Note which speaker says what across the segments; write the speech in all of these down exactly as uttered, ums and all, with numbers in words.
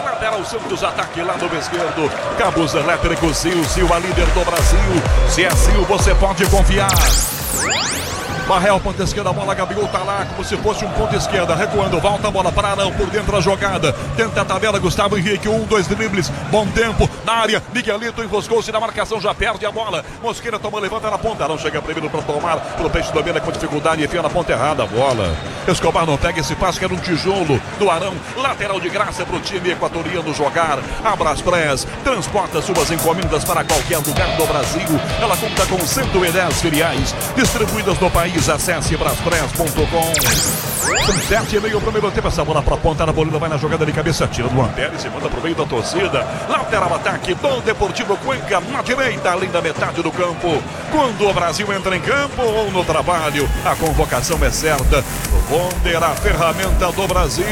Speaker 1: lateral Santos, ataque lá do esquerdo. Cabos elétricos, Sil, Sil, a líder do Brasil. Se é Sil, você pode confiar. Barrel, ponta esquerda, a bola, Gabigol tá lá como se fosse um ponto esquerda, recuando, volta a bola para Arão, por dentro a jogada, tenta a tabela, Gustavo Henrique, um, dois dribles, bom tempo, na área, Miguelito enroscou-se na marcação, já perde a bola, Mosqueira toma, levanta na ponta, Arão chega primeiro para tomar, pro Peixe domina com dificuldade, enfia na ponta errada a bola, Escobar não pega esse passe, que era um tijolo do Arão, lateral de graça pro time equatoriano jogar, Abraspress, transporta suas encomendas para qualquer lugar do Brasil, ela conta com cento e dez filiais, distribuídas no país. Acesse braspress ponto com. São sete e meio para o primeiro tempo. Essa bola para a ponta, na Bolívia vai na jogada de cabeça. Tira do Pérez e manda para o meio da torcida. Lateral ataque do Deportivo Cuenca na direita, além da metade do campo. Quando o Brasil entra em campo ou no trabalho, a convocação é certa. Wonder, a ferramenta do Brasil.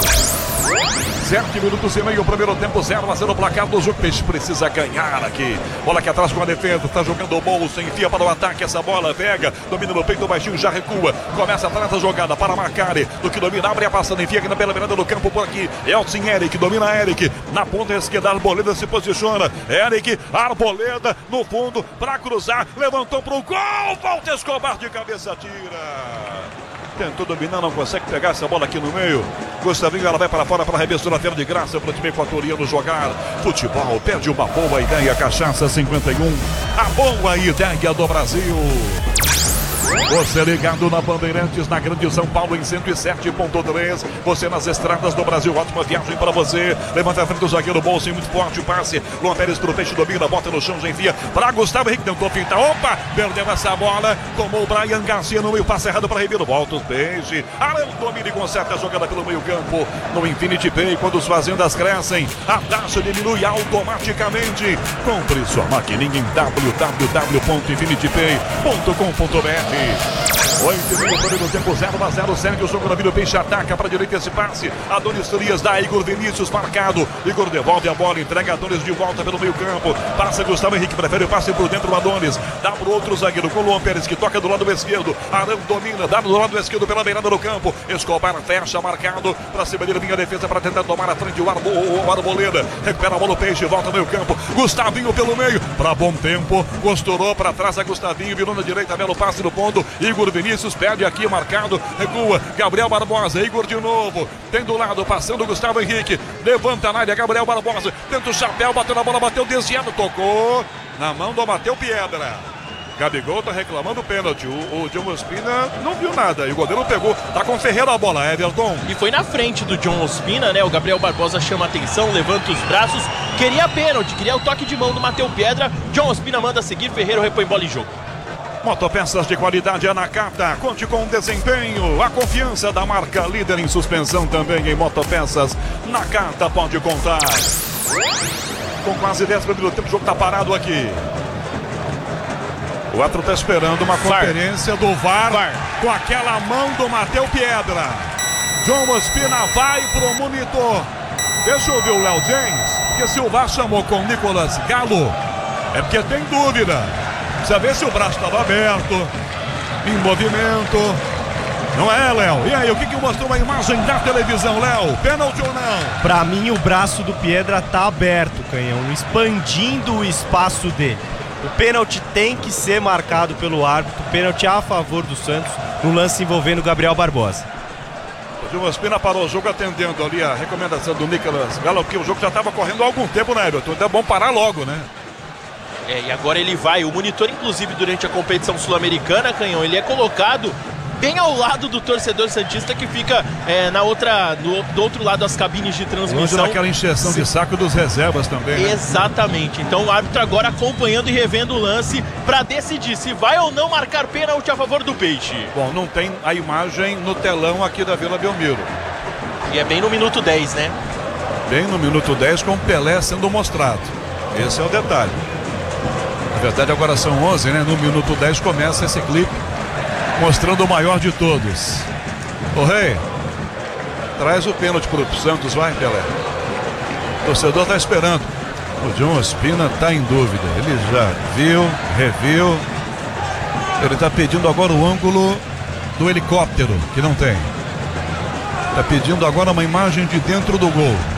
Speaker 1: Sete minutos e meio, primeiro tempo, zero a zero, placar do jogo. Peixe precisa ganhar aqui. Bola aqui atrás com a defesa, tá jogando o bolso, enfia para o ataque, essa bola pega, domina no peito baixinho, já recua. Começa atrás a jogada para Macari, do que domina, abre a passada, enfia aqui na pela beirada do campo por aqui. Elton Eric, domina Eric, na ponta esquerda, Arboleda se posiciona. Eric, Arboleda no fundo, para cruzar, levantou pro gol, volta Escobar de cabeça, tira. Tentou dominar, não consegue pegar essa bola aqui no meio. Gustavinho, ela vai para fora para arremesso na tela de graça para o time equatoriano jogar. Futebol, perde uma boa ideia. Cachaça cinquenta e um, a boa ideia do Brasil. Você ligado na Bandeirantes, na Grande São Paulo em cento e sete ponto três. Você nas estradas do Brasil, ótima viagem para você. Levanta a frente do zagueiro, bolso, muito forte o passe. Luan Pérez pro Peixe, domina, bota no chão, já enfia para Gustavo Henrique, tentou pintar. Opa, perdeu essa bola. Tomou o Brian Garcia no meio, passe errado para Ribeiro. Volta o Peixe. Arão domina e conserta a jogada pelo meio campo. No Infinity Pay, quando suas vendas crescem, a taxa diminui automaticamente. Compre sua maquininha em w w w ponto infinity pay ponto com ponto b r. oito e meio primeiro tempo, zero a zero, segue o jogo na vida, o Peixe ataca para a direita esse passe, Adonis Frias dá Igor Vinícius marcado, Igor devolve a bola, entrega Adonis de volta pelo meio campo, passa Gustavo Henrique, prefere o passe por dentro, o Adonis, dá para o outro zagueiro, com o Luan Pérez que toca do lado esquerdo, Arão domina, dá do lado esquerdo pela beirada do campo, Escobar fecha, marcado, para cima dele vinha a defesa para tentar tomar a frente, o, Arbo, o Arboleda, recupera a bola, o Peixe, volta no meio campo, Gustavinho pelo meio, para bom tempo, costurou para trás a Gustavinho, virou na direita, belo passe no ponto, Igor Vinícius perde aqui, marcado, recua, Gabriel Barbosa, Igor de novo, tem do lado, passando Gustavo Henrique, levanta na área, Gabriel Barbosa, tenta o chapéu, bateu na bola, bateu desviado, tocou na mão do Matheus Piedra. Gabigol tá reclamando o pênalti, o, o John Ospina não viu nada, e o goleiro pegou, tá com Ferreira a bola, Everton.
Speaker 2: E foi na frente do John Ospina, né, o Gabriel Barbosa chama a atenção, levanta os braços, queria pênalti, queria o toque de mão do Matheus Piedra, John Ospina manda seguir, Ferreira repõe bola em jogo.
Speaker 1: Motopeças de qualidade Anacata, conte com o desempenho, a confiança da marca líder em suspensão também em motopeças. Nakata pode contar. Com quase dez minutos do tempo, o jogo tá parado aqui. O árbitro tá esperando uma conferência do V A R, V A R com aquela mão do Matheus Piedra. John Ospina vai pro monitor. Deixa eu ouvir o Léo James, porque se o V A R chamou com o Nicolas Galo, é porque tem dúvida. Precisa ver se o braço estava aberto, em movimento. Não é, Léo? E aí, o que que mostrou a imagem da televisão, Léo? Pênalti ou não?
Speaker 3: Pra mim, o braço do Piedra tá aberto, Canhão, expandindo o espaço dele. O pênalti tem que ser marcado pelo árbitro, pênalti a favor do Santos, no lance envolvendo o Gabriel Barbosa.
Speaker 1: O John Ospina parou o jogo atendendo ali a recomendação do Nicolas Galo, porque o jogo já estava correndo há algum tempo, né, Everton? Então é bom parar logo, né?
Speaker 2: É, e agora ele vai, o monitor inclusive durante a competição sul-americana, Canhão, ele é colocado bem ao lado do torcedor santista que fica é, na outra, do, do outro lado das cabines de transmissão.
Speaker 1: Longe daquela encheção de saco dos reservas também, né?
Speaker 2: Exatamente, então o árbitro agora acompanhando e revendo o lance para decidir se vai ou não marcar pênalti a favor do Peixe.
Speaker 1: Bom, não tem a imagem no telão aqui da Vila Belmiro.
Speaker 2: E é bem no minuto dez, né?
Speaker 1: Bem no minuto dez com o Pelé sendo mostrado. Esse é o detalhe. Na verdade agora são onze, né? No minuto dez começa esse clipe mostrando o maior de todos. Ô Rei, traz o pênalti pro Santos, vai, Pelé. O torcedor tá esperando. O John Ospina tá em dúvida. Ele já viu, reviu. Ele tá pedindo agora o ângulo do helicóptero, que não tem. Tá pedindo agora uma imagem de dentro do gol.